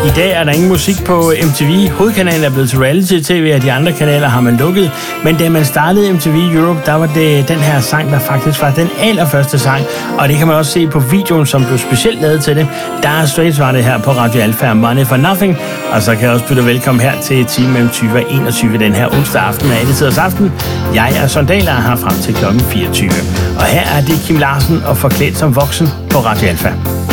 I dag er der ingen musik på MTV. Hovedkanalen er blevet til reality-tv, og de andre kanaler har man lukket. Men da man startede MTV Europe, der var det den her sang, der faktisk var den allerførste sang. Og det kan man også se på videoen, som blev specielt lavet til det. Dire Straits var det her på Radio Alfa, Money for Nothing. Og så kan jeg også byde velkommen her til time mellem 20 og 21 den her onsdag aften af Alle Tiders Aften. Jeg er Sondaler og har frem til klokken 24. Og her er det Kim Larsen og Forklædt som voksen på Radio Alfa.